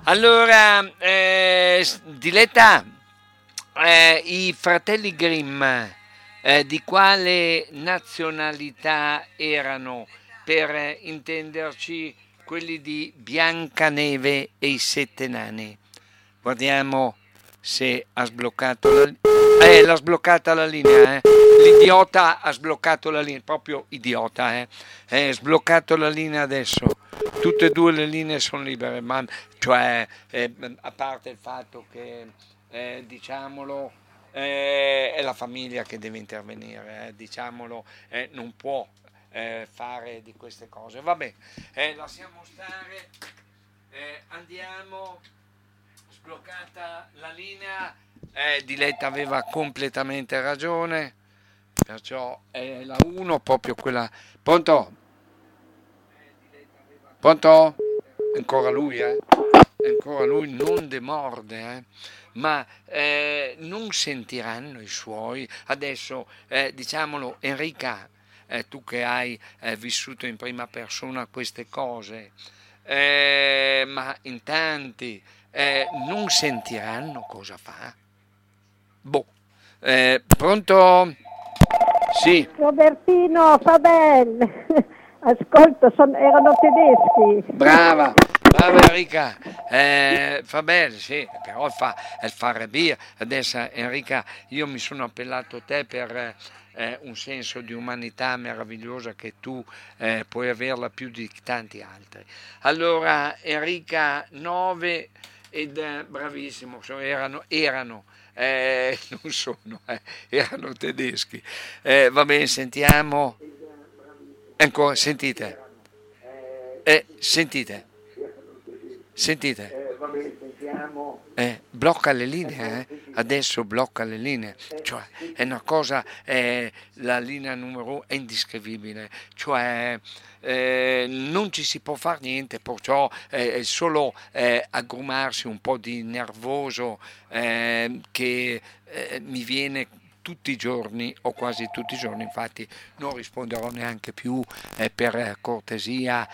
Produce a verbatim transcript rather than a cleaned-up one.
Allora, eh, s- Diletta, eh, i fratelli Grimm, eh, di quale nazionalità erano, per eh, intenderci, quelli di Biancaneve e i sette nani? Guardiamo se ha sbloccato la linea. Eh, l'ha sbloccata la linea, eh. L'idiota ha sbloccato la linea, proprio idiota, eh. Eh, sbloccato la linea adesso. Tutte e due le linee sono libere, ma cioè, eh, a parte il fatto che, eh, diciamolo, eh, è la famiglia che deve intervenire, eh, diciamolo, eh, non può eh, fare di queste cose. Vabbè, eh, lasciamo stare, eh, andiamo, sbloccata la linea, eh, Diletta aveva completamente ragione, perciò è la uno, proprio quella. Pronto? Pronto? Ancora lui, eh? Ancora lui non demorde, eh? Ma eh, non sentiranno i suoi. Adesso, eh, diciamolo, Enrica, eh, tu che hai eh, vissuto in prima persona queste cose, eh, ma in tanti eh, non sentiranno cosa fa. Boh, eh, pronto? Sì, Robertino Fabel, ascolta, son- erano tedeschi. brava, brava Enrica, eh, fa bene, sì, però fa, è il fare via. Adesso Enrica, io mi sono appellato a te per eh, un senso di umanità meravigliosa che tu eh, puoi averla più di tanti altri. Allora, Enrica nove ed eh, bravissimo, so, erano, erano eh, non sono, eh, erano tedeschi. Eh, va bene, sentiamo. Ancora, sentite. Eh, sentite, sentite. Eh, blocca le linee, eh? Adesso blocca le linee, cioè è una cosa, eh, la linea numero uno è indescrivibile, cioè eh, non ci si può fare niente, perciò eh, è solo eh, aggrummarsi un po' di nervoso eh, che eh, mi viene tutti i giorni o quasi tutti i giorni, infatti non risponderò neanche più eh, per cortesia